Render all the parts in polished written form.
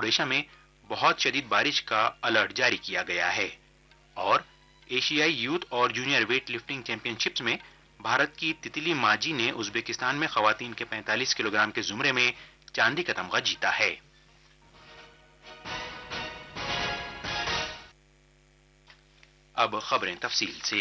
اوڈیشہ میں بہت شدید بارش کا الرٹ جاری کیا گیا ہے۔ اور ایشیائی یوتھ اور junior weight lifting champion ships میں بھارت کی تتلی ماجی نے ازبکستان میں خواتین کے 45 کلو گرام کے زمرے میں چاندی کا تمغہ جیتا ہے۔ اب خبریں تفصیل سے۔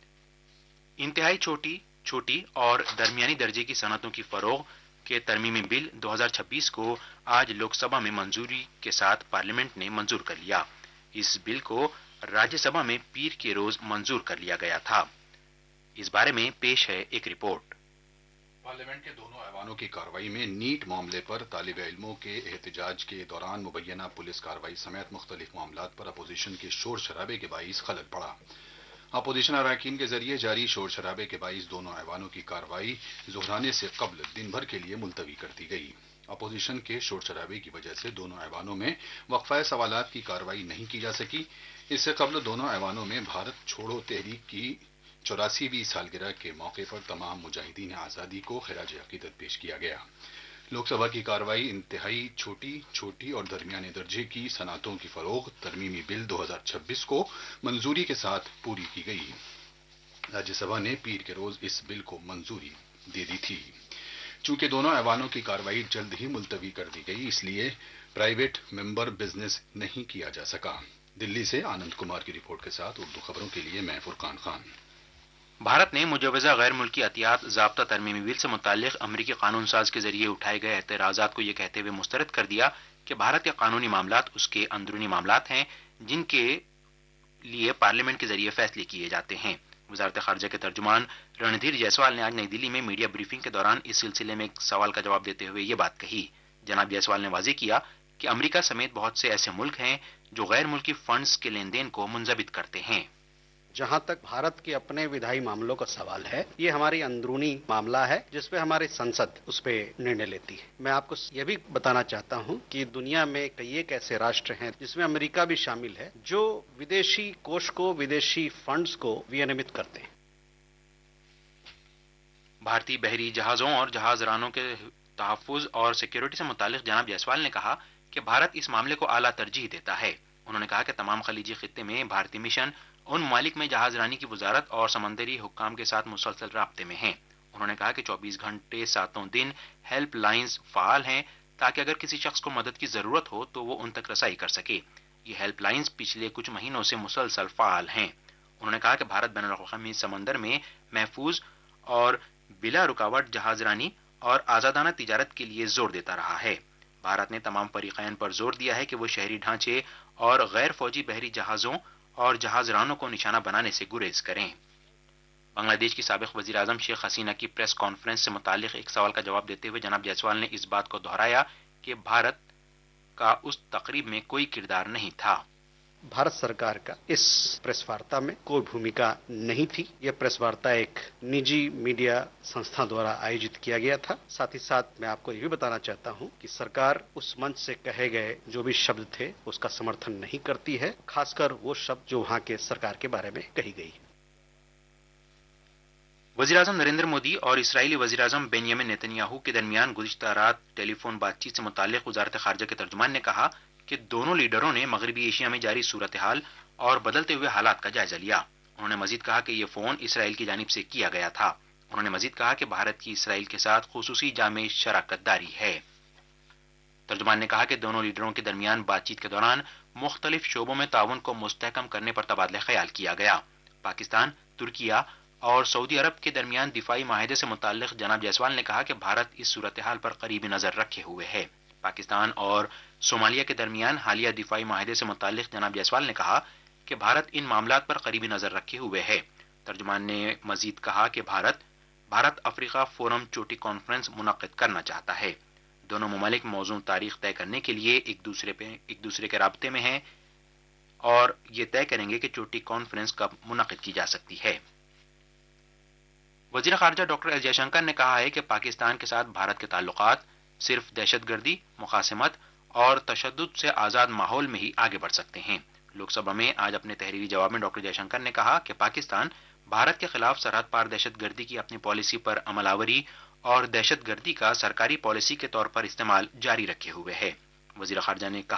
انتہائی چھوٹی اور درمیانی درجے کی صنعتوں کی فروغ کے ترمیمی بل 2026 کو آج لوک سبھا میں منظوری کے ساتھ پارلیمنٹ نے منظور کر لیا۔ اس بل کو راجیہ سبھا میں پیر کے روز منظور کر لیا گیا تھا۔ اس بارے میں پیش ہے ایک رپورٹ۔ پارلیمنٹ کے دونوں ایوانوں کی کارروائی میں نیٹ معاملے پر طالب علموں کے احتجاج کے دوران مبینہ پولیس کارروائی سمیت مختلف معاملات پر اپوزیشن کے شور شرابے کے باعث خلل پڑا۔ اپوزیشن اراکین کے ذریعے جاری شور شرابے کے باعث دونوں ایوانوں کی کارروائی ظہرانے سے قبل دن بھر کے لیے ملتوی کر دی گئی۔ اپوزیشن کے شور شرابے کی وجہ سے دونوں ایوانوں میں وقفہ سوالات کی کارروائی نہیں کی جا سکی۔ اس سے قبل دونوں ایوانوں میں بھارت چھوڑو تحریک کی 84ویں سالگرہ کے موقع پر تمام مجاہدین آزادی کو خراج عقیدت پیش کیا گیا۔ لوک سبھا کی کارروائی انتہائی چھوٹی اور درمیانے درجے کی صنعتوں کی فروغ ترمیمی بل 2026 کو منظوری کے ساتھ پوری کی گئی۔ راجیہ سبھا نے پیر کے روز اس بل کو منظوری دے دی تھی۔ چونکہ دونوں ایوانوں کی کارروائی جلد ہی ملتوی کر دی گئی، اس لیے پرائیویٹ ممبر بزنس نہیں کیا جا سکا۔ دلی سے آنند کمار کی رپورٹ کے ساتھ اردو خبروں کے لیے میں فرقان خان۔ بھارت نے مجوزہ غیر ملکی عطیات ضابطہ ترمیمی بل سے متعلق امریکی قانون ساز کے ذریعے اٹھائے گئے اعتراضات کو یہ کہتے ہوئے مسترد کر دیا کہ بھارت کے قانونی معاملات اس کے اندرونی معاملات ہیں جن کے لیے پارلیمنٹ کے ذریعے فیصلے کیے جاتے ہیں۔ وزارت خارجہ کے ترجمان رندھیر جیسوال نے آج نئی دلی میں میڈیا بریفنگ کے دوران اس سلسلے میں ایک سوال کا جواب دیتے ہوئے یہ بات کہی۔ جناب جیسوال نے واضح کیا کہ امریکہ سمیت بہت سے ایسے ملک ہیں جو غیر ملکی فنڈز کے لین دین کو منضبط کرتے ہیں۔ جہاں تک بھارت کے اپنے ودھائی معاملوں کا سوال ہے، یہ ہماری اندرونی معاملہ ہے جس پہ ہماری سنسد اس پہ نرنے لیتی ہے۔ میں آپ کو یہ بھی بتانا چاہتا ہوں کہ دنیا میں کئی ایک ایسے راشٹر ہیں جس میں امریکہ بھی شامل ہے جو ودیشی کوش کو، ودیشی فنڈز کو ونیمت کرتے ہیں۔ بھارتی بحری جہازوں اور جہاز رانوں کے تحفظ اور سیکیورٹی سے متعلق جناب جیسوال نے کہا کہ بھارت اس معاملے کو اعلیٰ ترجیح دیتا ہے۔ انہوں نے کہا کہ تمام خلیجی خطے میں بھارتی مشن ان ممالک میں جہاز رانی کی وزارت اور سمندری حکام کے ساتھ مسلسل رابطے میں ہیں۔ انہوں نے کہا کہ 24 گھنٹے 7 دن ہیلپ لائنز فعال ہیں تاکہ اگر کسی شخص کو مدد کی ضرورت ہو تو وہ ان تک رسائی کر سکے۔ یہ ہیلپ لائنز پچھلے کچھ مہینوں سے مسلسل فعال ہیں۔ انہوں نے کہا کہ بھارت بین الاقوامی سمندر میں محفوظ اور بلا رکاوٹ جہاز رانی اور آزادانہ تجارت کے لیے زور دیتا رہا ہے۔ بھارت نے تمام فریقین پر زور دیا ہے کہ وہ شہری ڈھانچے اور غیر فوجی بحری جہازوں اور جہاز رانوں کو نشانہ بنانے سے گریز کریں۔ بنگلہ دیش کی سابق وزیر اعظم شیخ حسینہ کی پریس کانفرنس سے متعلق ایک سوال کا جواب دیتے ہوئے جناب جیسوال نے اس بات کو دہرایا کہ بھارت کا اس تقریب میں کوئی کردار نہیں تھا۔ بھارت سرکار کا اس پریس وارتا میں کوئی بھومکا نہیں تھی۔ یہ پریس وارتا ایک نجی میڈیا سنستھا دوارا آیوجت کیا گیا تھا۔ ساتھ ہی ساتھ میں آپ کو یہ بھی بتانا چاہتا ہوں کہ سرکار اس منچ سے کہے گئے جو بھی شبد تھے اس کا سمرتھن نہیں کرتی ہے، خاص کر وہ شبد جو وہاں کے سرکار کے بارے میں کہی گئی۔ وزیر اعظم نریندر مودی اور اسرائیلی وزیر اعظم بنیامن نیتن یاہو کے درمیان گزشتہ رات ٹیلی فون بات چیت سے متعلق وزارت خارجہ کے ترجمان نے کہا کہ دونوں لیڈروں نے مغربی ایشیا میں جاری صورتحال اور بدلتے ہوئے حالات کا جائزہ لیا۔ انہوں نے مزید کہا کہ یہ فون اسرائیل کی جانب سے کیا گیا تھا۔ انہوں نے مزید کہا کہ بھارت کی اسرائیل کے ساتھ خصوصی جامع شراکت داری ہے۔ ترجمان نے کہا کہ دونوں لیڈروں کے درمیان بات چیت کے دوران مختلف شعبوں میں تعاون کو مستحکم کرنے پر تبادلہ خیال کیا گیا۔ پاکستان، ترکیہ اور سعودی عرب کے درمیان دفاعی معاہدے سے متعلق جناب جیسوال نے کہا کہ بھارت اس صورتحال پر قریبی نظر رکھے ہوئے ہے۔ پاکستان اور صومالیہ کے درمیان حالیہ دفاعی معاہدے سے متعلق جناب جیسوال نے کہا کہ بھارت ان معاملات پر قریبی نظر رکھے ہوئے ہے۔ ترجمان نے مزید کہا کہ بھارت افریقہ فورم چوٹی کانفرنس منعقد کرنا چاہتا ہے۔ دونوں ممالک موزوں تاریخ طے کرنے کے لیے ایک دوسرے کے رابطے میں ہیں اور یہ طے کریں گے کہ چوٹی کانفرنس کب منعقد کی جا سکتی ہے۔ وزیر خارجہ ڈاکٹر ایس جے شنکر نے کہا ہے کہ پاکستان کے ساتھ بھارت کے تعلقات صرف دہشت گردی، مقاسمت اور تشدد سے آزاد ماحول میں ہی آگے بڑھ سکتے ہیں۔ لوک سبھا میں آج اپنے تحریری جواب میں ڈاکٹر جے شنکر نے کہا کہ پاکستان بھارت کے خلاف سرحد پار دہشت گردی کی اپنی پالیسی پر عمل آوری اور دہشت گردی کا سرکاری پالیسی کے طور پر استعمال جاری رکھے ہوئے ہے۔ وزیر خارجہ نے کہا